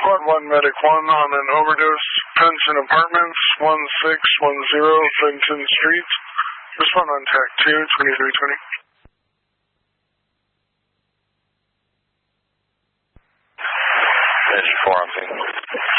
Squad 1, Medic 1 on an overdose. Pension Apartments, 1610 Clinton Street. Respond on TAC 2, 2320. Engine 4 on scene.